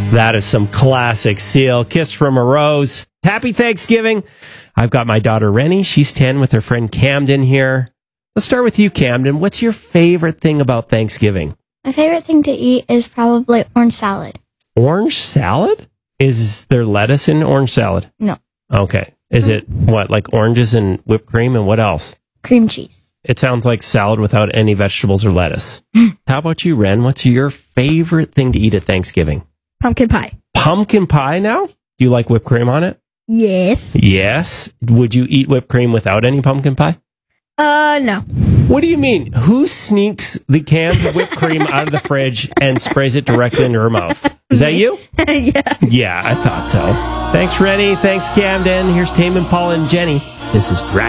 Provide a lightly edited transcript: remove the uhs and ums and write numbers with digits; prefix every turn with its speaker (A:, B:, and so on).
A: That is some classic Seal. Kiss from a Rose. Happy Thanksgiving. I've got my daughter Rennie. She's 10 with her friend Camden here. Let's start with you, Camden. What's your favorite thing about Thanksgiving?
B: My favorite thing to eat is probably orange salad.
A: Orange salad? Is there lettuce in orange salad?
B: No.
A: Okay. Is it what, like oranges and whipped cream and what else?
B: Cream cheese.
A: It sounds like salad without any vegetables or lettuce. How about you, Ren? What's your favorite thing to eat at Thanksgiving?
C: Pumpkin pie.
A: Pumpkin pie now? Do you like whipped cream on it?
C: Yes.
A: Yes. Would you eat whipped cream without any pumpkin pie?
C: No.
A: What do you mean? Who sneaks the cans of whipped cream out of the fridge and sprays it directly into her mouth? Is that you?
C: Yeah.
A: Yeah, I thought so. Thanks, Rennie. Thanks, Camden. Here's Tame Impala and Jenny. This is Drag